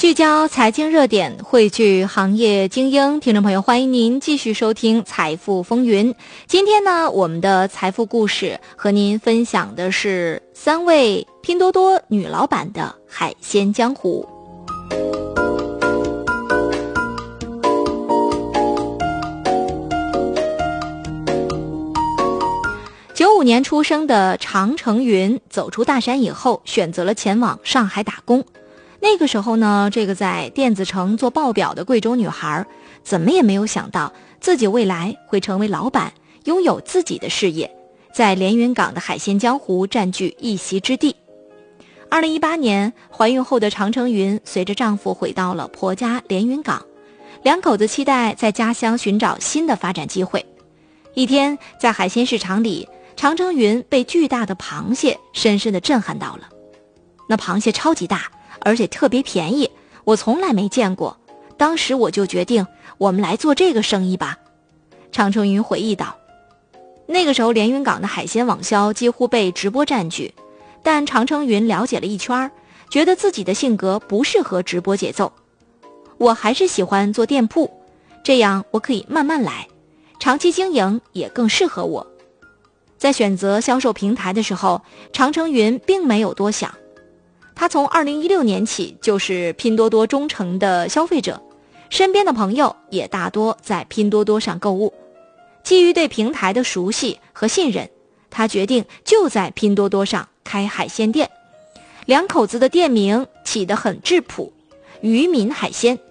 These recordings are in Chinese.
聚焦财经热点，汇聚行业精英。听众朋友，欢迎您继续收听财富风云。今天呢，我们的财富故事和您分享的是3位拼多多女老板的海鲜江湖。95年出生的常成云走出大山以后，选择了前往上海打工。那个时候呢，这个在电子城做报表的贵州女孩，怎么也没有想到自己未来会成为老板，拥有自己的事业，在连云港的海鲜江湖占据一席之地。2018年怀孕后的常成云随着丈夫回到了婆家连云港，两口子期待在家乡寻找新的发展机会。一天在海鲜市场里，常成云被巨大的螃蟹深深地震撼到了。那螃蟹超级大，而且特别便宜，我从来没见过。当时我就决定，我们来做这个生意吧。常成云回忆道，那个时候连云港的海鲜网销几乎被直播占据，但常成云了解了一圈，觉得自己的性格不适合直播节奏。我还是喜欢做店铺，这样我可以慢慢来，长期经营也更适合我。在选择销售平台的时候，常成云并没有多想。他从2016年起就是拼多多忠诚的消费者，身边的朋友也大多在拼多多上购物。基于对平台的熟悉和信任，他决定就在拼多多上开海鲜店。两口子的店名起得很质朴，渔民海鲜。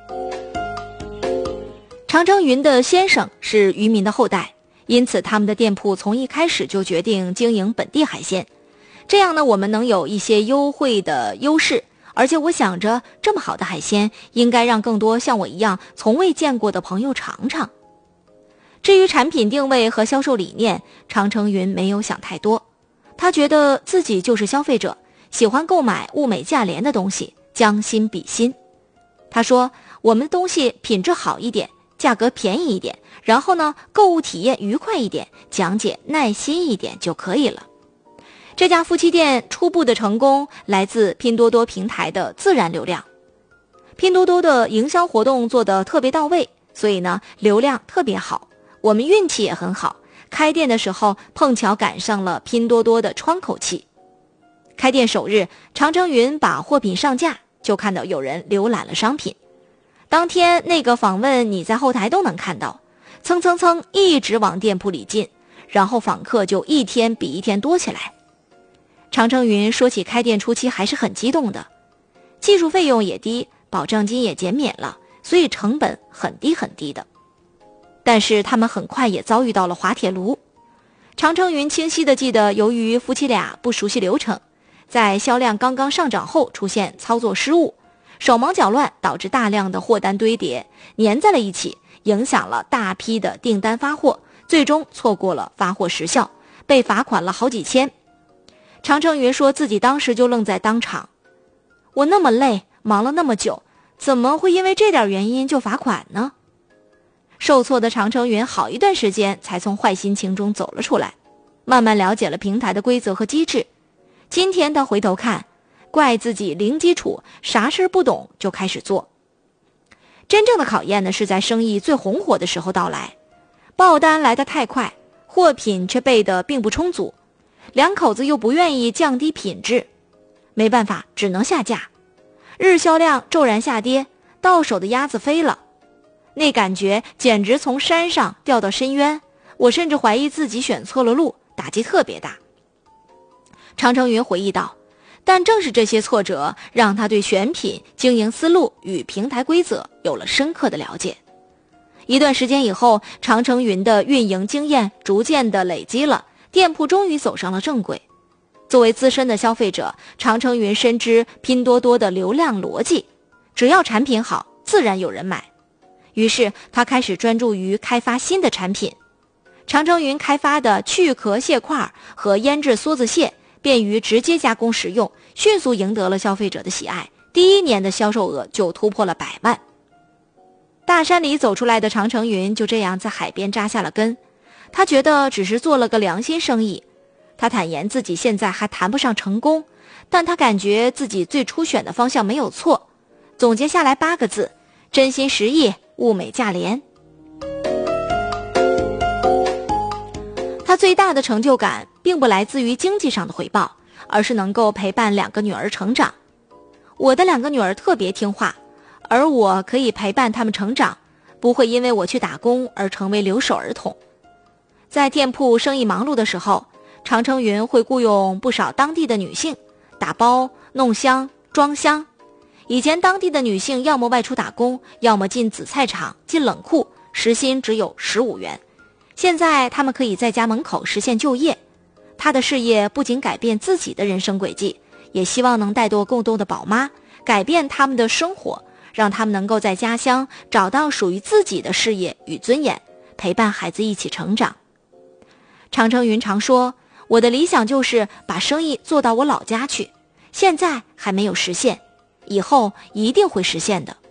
常成云的先生是渔民的后代，因此他们的店铺从一开始就决定经营本地海鲜。这样呢，我们能有一些优惠的优势，而且我想着这么好的海鲜应该让更多像我一样从未见过的朋友尝尝。至于产品定位和销售理念，常成云没有想太多，他觉得自己就是消费者，喜欢购买物美价廉的东西，将心比心。他说，我们的东西品质好一点，价格便宜一点，然后呢，购物体验愉快一点，讲解耐心一点就可以了。这家夫妻店初步的成功来自拼多多平台的自然流量。拼多多的营销活动做得特别到位，所以呢，流量特别好。我们运气也很好，开店的时候碰巧赶上了拼多多的窗口期。开店首日，常成云把货品上架，就看到有人浏览了商品。当天那个访问你在后台都能看到，蹭蹭蹭一直往店铺里进，然后访客就一天比一天多起来。常成云说起开店初期还是很激动的，技术费用也低，保证金也减免了，所以成本很低很低的。但是他们很快也遭遇到了滑铁卢。常成云清晰地记得，由于夫妻俩不熟悉流程，在销量刚刚上涨后出现操作失误，手忙脚乱，导致大量的货单堆叠粘在了一起，影响了大批的订单发货，最终错过了发货时效，被罚款了好几千。常成云说自己当时就愣在当场，我那么累，忙了那么久，怎么会因为这点原因就罚款呢？受挫的常成云好一段时间才从坏心情中走了出来，慢慢了解了平台的规则和机制。今天他回头看，怪自己零基础，啥事不懂就开始做。真正的考验呢，是在生意最红火的时候到来，报单来得太快，货品却备得并不充足，两口子又不愿意降低品质，没办法，只能下架。日销量骤然下跌，到手的鸭子飞了，那感觉简直从山上掉到深渊，我甚至怀疑自己选错了路，打击特别大。常成云回忆道，但正是这些挫折，让他对选品、经营思路与平台规则有了深刻的了解。一段时间以后，常成云的运营经验逐渐的累积了，店铺终于走上了正轨。作为资深的消费者，常成云深知拼多多的流量逻辑，只要产品好，自然有人买。于是他开始专注于开发新的产品。常成云开发的去壳蟹块和腌制梭子蟹便于直接加工食用，迅速赢得了消费者的喜爱，第一年的销售额就突破了100万。大山里走出来的常成云就这样在海边扎下了根，他觉得只是做了个良心生意。他坦言自己现在还谈不上成功，但他感觉自己最初选的方向没有错， 总结下来8个字：真心实意，物美价廉。他最大的成就感并不来自于经济上的回报，而是能够陪伴2个女儿成长。我的2个女儿特别听话，而我可以陪伴她们成长，不会因为我去打工而成为留守儿童。在店铺生意忙碌的时候，长城云会雇佣不少当地的女性打包、弄香、装香。以前当地的女性要么外出打工，要么进紫菜场、进冷库，时薪只有15元。现在她们可以在家门口实现就业。她的事业不仅改变自己的人生轨迹，也希望能带动更多的宝妈，改变她们的生活，让她们能够在家乡找到属于自己的事业与尊严，陪伴孩子一起成长。长城云常说，我的理想就是把生意做到我老家去，现在还没有实现，以后一定会实现的。